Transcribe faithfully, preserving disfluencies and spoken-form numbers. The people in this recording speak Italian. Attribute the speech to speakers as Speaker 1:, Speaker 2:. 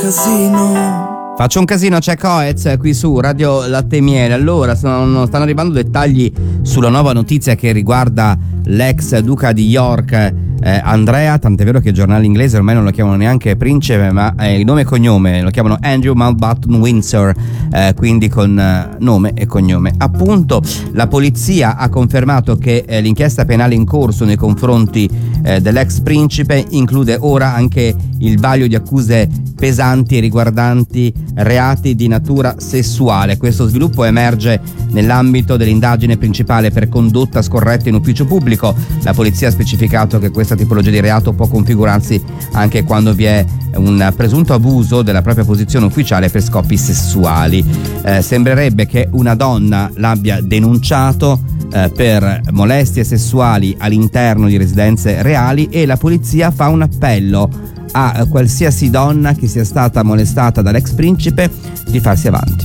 Speaker 1: casino.
Speaker 2: Faccio un casino, c'è Coez qui su Radio Latte e Miele. Allora, sono, stanno arrivando dettagli sulla nuova notizia che riguarda l'ex duca di York, eh, Andrea, tant'è vero che i giornali inglesi ormai non lo chiamano neanche principe, ma eh, il nome e cognome lo chiamano Andrew Mountbatten Windsor, eh, quindi con eh, nome e cognome. Appunto, la polizia ha confermato che eh, l'inchiesta penale in corso nei confronti eh, dell'ex principe include ora anche il vaglio di accuse pesanti riguardanti reati di natura sessuale. Questo sviluppo emerge nell'ambito dell'indagine principale per condotta scorretta in ufficio pubblico. La polizia ha specificato che questa tipologia di reato può configurarsi anche quando vi è un presunto abuso della propria posizione ufficiale per scopi sessuali. Eh, sembrerebbe che una donna l'abbia denunciato eh, per molestie sessuali all'interno di residenze reali e la polizia fa un appello a qualsiasi donna che sia stata molestata dall'ex principe di farsi avanti.